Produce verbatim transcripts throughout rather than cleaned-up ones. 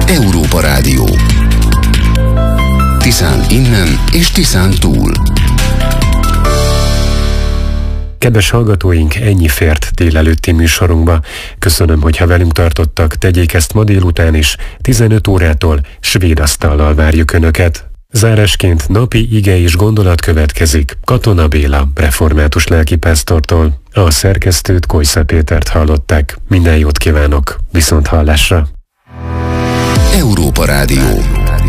Európa Rádió. Tiszán innen és Tiszán túl. Kedves hallgatóink, ennyi fért délelőtti műsorunkba. Köszönöm, hogyha velünk tartottak, tegyék ezt ma délután is, tizenöt órától svéd asztallal várjuk Önöket. Zárásként napi ige és gondolat következik Katona Béla, református lelkipásztortól. A szerkesztőt, Kojsza Pétert hallották. Minden jót kívánok, viszont hallásra! Európa Rádió.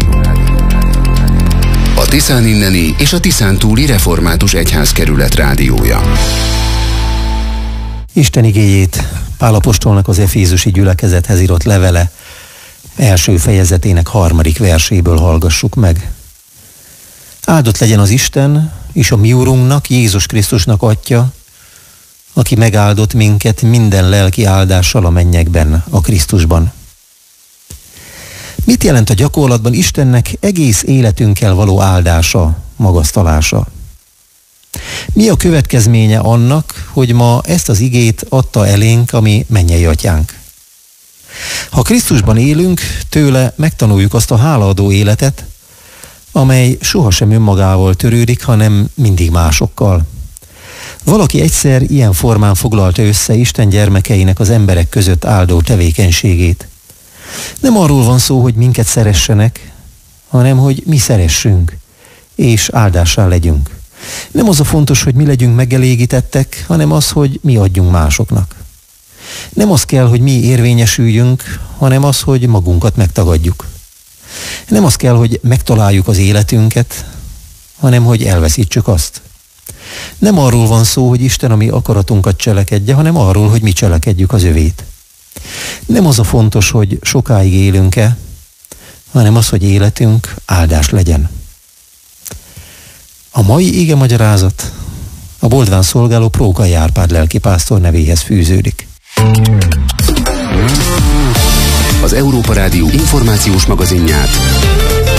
A Tiszán inneni és a Tiszán túli református egyházkerület rádiója. Isten igéjét Pál apostolnak az efézusi gyülekezethez írott levele első fejezetének harmadik verséből hallgassuk meg. Áldott legyen az Isten és a mi Urunknak, Jézus Krisztusnak Atya, aki megáldott minket minden lelki áldással a mennyekben, a Krisztusban. Mit jelent a gyakorlatban Istennek egész életünkkel való áldása, magasztalása? Mi a következménye annak, hogy ma ezt az igét adta elénk a mi mennyei atyánk? Ha Krisztusban élünk, tőle megtanuljuk azt a hálaadó életet, amely sohasem önmagával törődik, hanem mindig másokkal. Valaki egyszer ilyen formán foglalta össze Isten gyermekeinek az emberek között áldó tevékenységét. Nem arról van szó, hogy minket szeressenek, hanem hogy mi szeressünk, és áldássá legyünk. Nem az a fontos, hogy mi legyünk megelégítettek, hanem az, hogy mi adjunk másoknak. Nem az kell, hogy mi érvényesüljünk, hanem az, hogy magunkat megtagadjuk. Nem az kell, hogy megtaláljuk az életünket, hanem hogy elveszítsük azt. Nem arról van szó, hogy Isten a mi akaratunkat cselekedje, hanem arról, hogy mi cselekedjük az övét. Nem az a fontos, hogy sokáig élünk-e, hanem az, hogy életünk áldás legyen. A mai ige magyarázat a Boldván szolgáló Prókai Árpád lelkipásztor nevéhez fűződik. Az Európa Rádió információs magazinját